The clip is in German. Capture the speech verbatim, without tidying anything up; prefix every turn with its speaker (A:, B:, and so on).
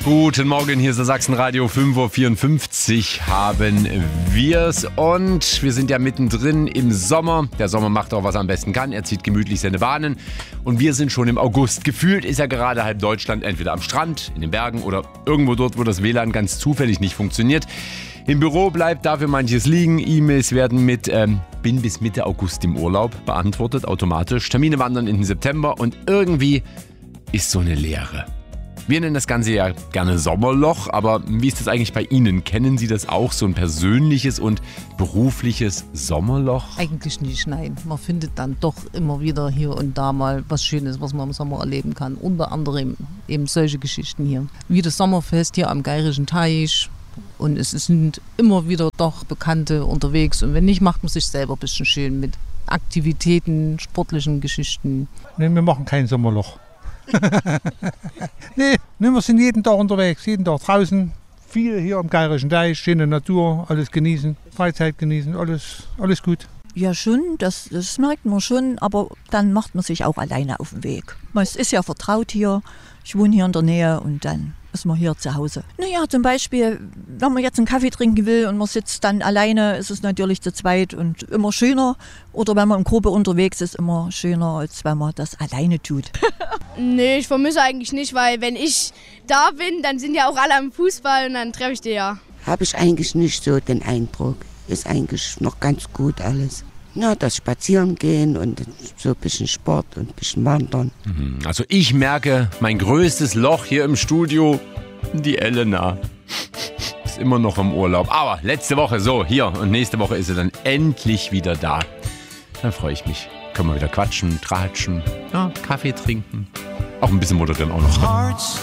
A: Guten Morgen, hier ist der Sachsenradio, fünf Uhr vierundfünfzig haben wir's und wir sind ja mittendrin im Sommer. Der Sommer macht auch, was er am besten kann, er zieht gemütlich seine Bahnen und wir sind schon im August. Gefühlt ist ja gerade halb Deutschland entweder am Strand, in den Bergen oder irgendwo dort, wo das W L A N ganz zufällig nicht funktioniert. Im Büro bleibt dafür manches liegen, E-Mails werden mit ähm, bin bis Mitte August im Urlaub beantwortet, automatisch. Termine wandern in den September und irgendwie ist so eine Leere. Wir nennen das Ganze ja gerne Sommerloch, aber wie ist das eigentlich bei Ihnen? Kennen Sie das auch, so ein persönliches und berufliches Sommerloch?
B: Eigentlich nicht, nein. Man findet dann doch immer wieder hier und da mal was Schönes, was man im Sommer erleben kann. Unter anderem eben solche Geschichten hier. Wie das Sommerfest hier am Geirischen Teich. Und es sind immer wieder doch Bekannte unterwegs. Und wenn nicht, macht man sich selber ein bisschen schön mit Aktivitäten, sportlichen Geschichten.
C: Nein, wir machen kein Sommerloch. nee, wir sind jeden Tag unterwegs, jeden Tag draußen. Viel hier am Geirischen Teich, schöne Natur, alles genießen, Freizeit genießen, alles, alles gut.
D: Ja schon, das, das merkt man schon, aber dann macht man sich auch alleine auf den Weg. Man ist ja vertraut hier, ich wohne hier in der Nähe und dann ist man hier zu Hause. Naja, zum Beispiel, wenn man jetzt einen Kaffee trinken will und man sitzt dann alleine, ist es natürlich zu zweit und immer schöner. Oder wenn man in Gruppe unterwegs ist, immer schöner, als wenn man das alleine tut.
E: Nee, ich vermisse eigentlich nicht, weil wenn ich da bin, dann sind ja auch alle am Fußball und dann treffe ich die ja.
F: Habe ich eigentlich nicht so den Eindruck. Ist eigentlich noch ganz gut alles. Ja, das Spazierengehen und so ein bisschen Sport und ein bisschen Wandern.
A: Also ich merke, mein größtes Loch hier im Studio, die Elena, ist immer noch im Urlaub. Aber letzte Woche so, hier und nächste Woche ist sie dann endlich wieder da. Dann freue ich mich. Können wir wieder quatschen, tratschen, ja, Kaffee trinken. Auch ein bisschen moderieren auch noch.